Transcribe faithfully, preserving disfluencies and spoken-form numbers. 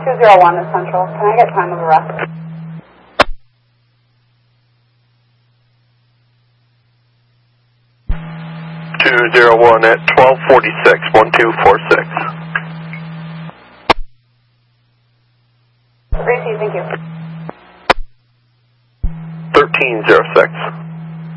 two zero one is Central. Can I get time of arrest? two zero one at twelve forty-six, one two four six. Great, thank you. thirteen zero six.